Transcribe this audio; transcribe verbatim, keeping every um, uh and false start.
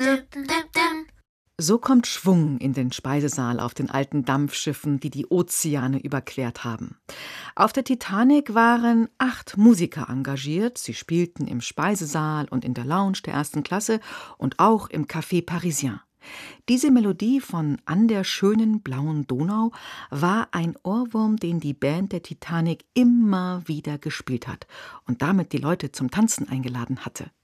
So kommt Schwung in den Speisesaal auf den alten Dampfschiffen, die die Ozeane überquert haben. Auf der Titanic waren acht Musiker engagiert. Sie spielten im Speisesaal und in der Lounge der ersten Klasse und auch im Café Parisien. Diese Melodie von »An der schönen blauen Donau« war ein Ohrwurm, den die Band der Titanic immer wieder gespielt hat und damit die Leute zum Tanzen eingeladen hatte.